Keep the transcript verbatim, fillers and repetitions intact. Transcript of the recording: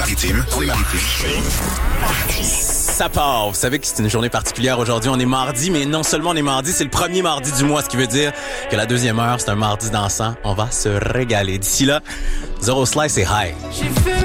maritimes, dans les maritimes. Ça part. Vous savez que c'est une journée particulière aujourd'hui. On est mardi, mais non seulement on est mardi, c'est le premier mardi du mois, ce qui veut dire que la deuxième heure, c'est un mardi dansant. On va se régaler. D'ici là, Zero Slice et High.